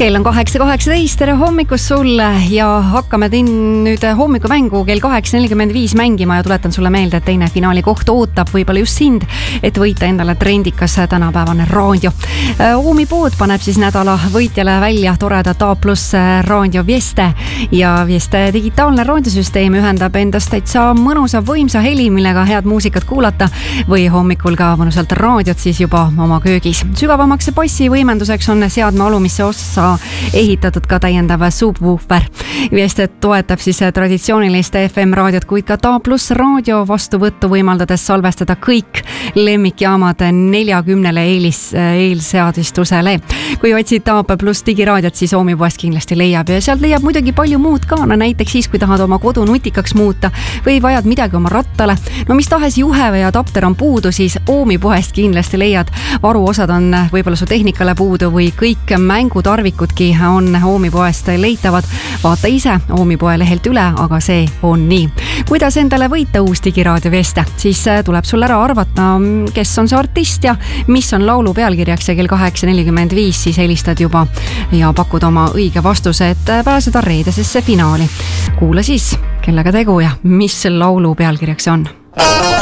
Kell on 8.18, tere hommikust sulle ja hakkame nüüd hommikuvängu kell 8.45 mängima ja tuletan sulle meelde, et teine finaali koht ootab võib-olla just sind, et võita endale trendikas tänapäevane raadio. Oomi pood paneb siis nädala võitjale välja toredat A+ raadio Vieste ja Vieste digitaalne raadiosüsteem ühendab endast täitsa mõnusa võimsa heli, millega head muusikat kuulata või hommikul ka mõnusalt raadiot siis juba oma köögis. Sügavamaks bassi võimenduseks on seadme alumisse ossa ehitatud ka täiendav subwoofer. Viestet toetab siis traditsioonilist FM raadiot, kuid ka A+ raadio vastuvõttu võimaldades salvestada kõik lemmikjaamad 40 eelseadistusele. Kui otsid A+ digiraadiot, siis Oomi poest kindlasti leiab ja sealt leiab muidugi palju muud ka, näiteks siis, kui tahad oma kodu nutikaks muuta või vajad midagi oma rattale. No mis tahes juhe või adapter on puudu, siis Oomi poest kindlasti leiad. Varuosad on võib-olla su tehnikale puudu või kõik mängutarvikudki on Oomi poest leitavad. Vaata ise Oomi poe lehelt üle, aga see on nii. Kuidas endale võita uus digiraadio Vieste? Siis tuleb sul ära arvata, kes on see artist ja mis on laulu pealkirjaks ja kell 8.45 siis helistad juba ja pakud oma õige vastuse, et pääseda reedesesse finaali. Kuula siis, kellega tegu ja mis laulu pealkirjaks on.